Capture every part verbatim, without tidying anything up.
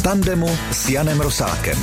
v tandemu s Janem Rosákem.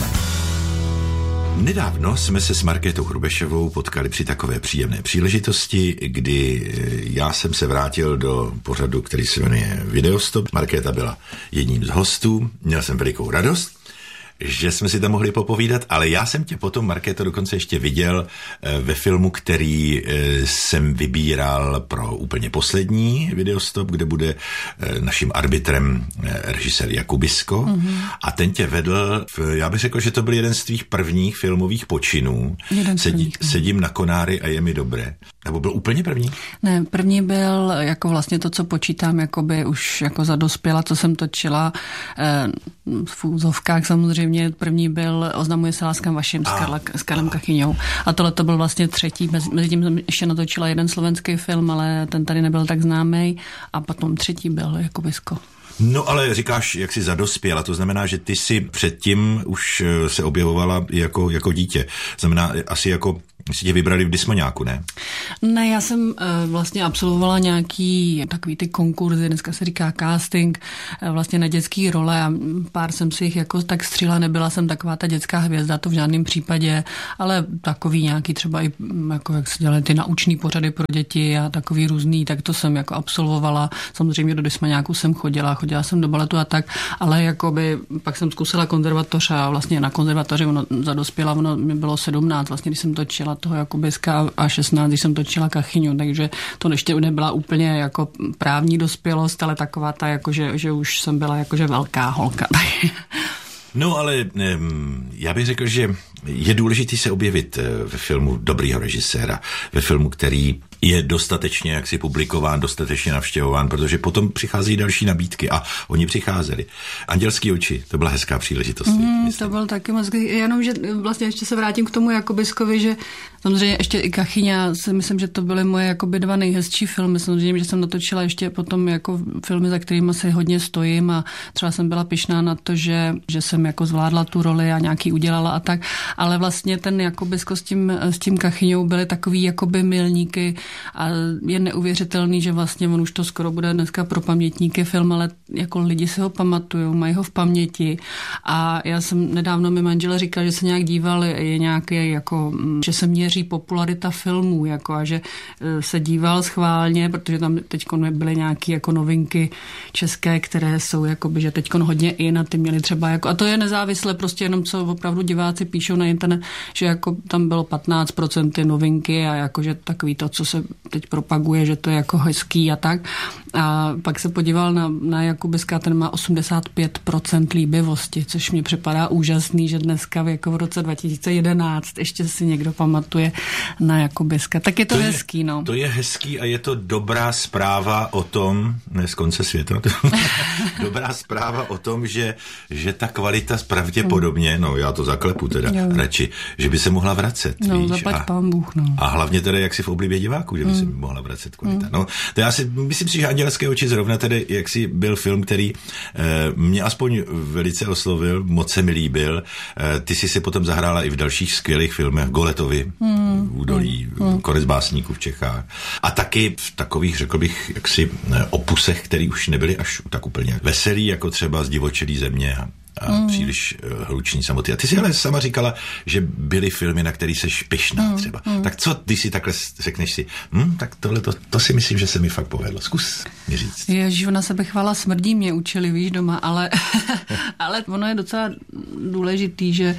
Nedávno jsme se s Markétou Hrubešovou potkali při takové příjemné příležitosti, kdy já jsem se vrátil do pořadu, který se jmenuje Videostop. Markéta byla jedním z hostů, měl jsem velikou radost, že jsme si tam mohli popovídat, ale já jsem tě potom, Markéto, dokonce ještě viděl ve filmu, který jsem vybíral pro úplně poslední Videostop, kde bude naším arbitrem režisér Jakubisko. Mm-hmm. A ten tě vedl, já bych řekl, že to byl jeden z tvých prvních filmových počinů. Sedí, sedím na konáry a je mi dobré. Nebo byl úplně první? Ne, první byl jako vlastně to, co počítám, jakoby už jako za dospěla, co jsem točila eh, v úzovkách samozřejmě. První byl Oznamuje se láskám vašim s, Karla, s Karlem Kachyňou. A tohle to byl vlastně třetí. Mezi tím jsem ještě natočila jeden slovenský film, ale ten tady nebyl tak známý. A potom třetí byl Jakubisko. No ale říkáš, jak jsi zadospěla, to znamená, že ty si předtím už se objevovala jako, jako dítě. Znamená asi jako si tě vybrali v Dysmoniáku, ne? Ne, já jsem uh, vlastně absolvovala nějaký takový ty konkurzy, dneska se říká casting, uh, vlastně na dětský role a pár jsem si jich jako tak střihla, nebyla jsem taková ta dětská hvězda, to v žádném případě, ale takový nějaký třeba i, jako jak se dělaly ty nauční pořady pro děti a takový různý, tak to jsem jako absolvovala. Samozřejmě do Dysmoniáku jsem chodila, chodila jsem do baletu a tak, ale jakoby pak jsem zkusila konzervatoř a vlastně na konzervatoři ono zadospěla, ono mi bylo sedmnáct, vlastně když jsem točila toho Jakubiska a šestnáct, když jsem točila Kachyňu, takže to ještě nebyla úplně jako právní dospělost, ale taková ta, jako že, že už jsem byla jakože velká holka. No ale já bych řekl, že je důležité se objevit ve filmu dobrýho režiséra, ve filmu, který je dostatečně jaksi publikován, dostatečně navštěvován, protože potom přichází další nabídky a oni přicházeli. Andělský oči, to byla hezká příležitost. Mm, to byl taky moc, jenom, že vlastně ještě se vrátím k tomu Jakubiskovi, že samozřejmě ještě i Kachyňa, si myslím, že to byly moje jakoby dva nejhezčí filmy. Samozřejmě, že jsem natočila ještě potom jako filmy, za kterými si hodně stojím a třeba jsem byla pyšná na to, že, že jsem jako zvládla tu roli a nějaký udělala a tak, ale vlastně ten Jakubisko s tím, s tím Kachyňou byly takový jakoby milníky a je neuvěřitelný, že vlastně on už to skoro bude dneska pro pamětníky film, ale jako lidi si ho pamatujou, mají ho v paměti a já jsem nedávno mi manžel říkal, že se nějak díval, je nějaký jako, že se měří popularita filmů, jako a že se díval schválně, protože tam teďko byly nějaké jako novinky české, které jsou jakoby, že teďko hodně in a ty měli třeba jako, a to je nezávisle prostě jenom, co opravdu diváci píšou na internet, že jako tam bylo patnáct procent ty novinky a jakože takový to, co se teď propaguje, že to je jako hezký a tak. A pak se podíval na, na Jakubiska, ten má osmdesát pět procent líbivosti, což mě připadá úžasný, že dneska jako v roce dva tisíce jedenáct ještě si někdo pamatuje na Jakubiska. Tak je to, to hezký, je, no. To je hezký a je to dobrá zpráva o tom, ne z konce světa, dobrá zpráva o tom, že, že ta kvalita pravděpodobně, no já to zaklepu teda jo. radši, že by se mohla vracet. No, víš? zaplať a, pán Bůh, no. A hlavně teda jak si v oblibě diváků, že by se mm. mohla vracet kvalita. Mm. No, to já si myslím si, že Andělské oči zrovna tedy, jak si byl film, který eh, mě aspoň velice oslovil, moc se mi líbil. Eh, ty jsi si potom zahrála i v dalších skvělých filmech, Goletovi, mm. Údolí, mm. Konec básníků v Čechách. A taky v takových, řekl bych, jaksi opusech, který už nebyly až tak úplně veselý, jako třeba Zdivočelý země a a mm. příliš uh, hluční samoty. A ty si ale sama říkala, že byly filmy, na který seš pyšná mm. třeba. Mm. Tak co, když si takhle řekneš si, hm, tak tohle, to, to si myslím, že se mi fakt povedlo. Zkus mi říct. Ježiš, ona sebechvála smrdí, mě učili, víš, doma, ale, ale ono je docela důležitý, že,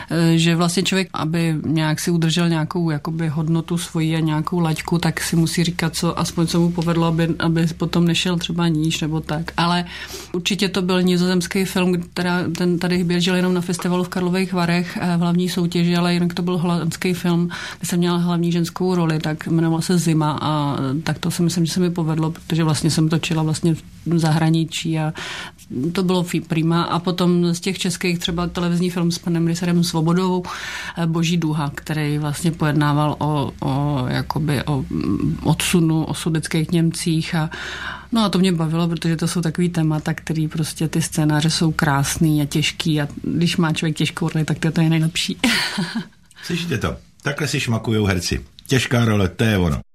že vlastně člověk, aby nějak si udržel nějakou jakoby hodnotu svoji a nějakou laťku, tak si musí říkat, co aspoň co mu povedlo, aby, aby potom nešel třeba níž nebo tak. Ale určitě to byl nizozemský film, která ten tady běžel jenom na festivalu v Karlových Varech v hlavní soutěži, ale jinak to byl holandský film, kde jsem měla hlavní ženskou roli, tak jmenoval se Zima a tak to si myslím, že se mi povedlo, protože vlastně jsem točila vlastně v zahraničí a to bylo prima. A potom z těch českých třeba televizní film s panem Ryserem Svobodou Boží duha, který vlastně pojednával o, o, jakoby o odsunu, o sudetských Němcích a no a to mě bavilo, protože to jsou takový témata, který prostě ty scénáře jsou krásný a těžký a když má člověk těžkou roli, tak to je to je nejlepší. Slyšíte to? Takhle si šmakujou herci. Těžká role, to je ono.